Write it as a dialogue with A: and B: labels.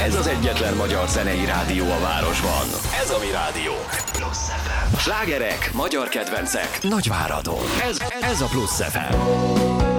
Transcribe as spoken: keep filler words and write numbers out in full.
A: Ez az egyetlen magyar zenei rádió a városban. Ez a mi rádiónk. Plusz ef em. Slágerek, magyar kedvencek, Nagyváradon. Ez, ez a Plusz ef em.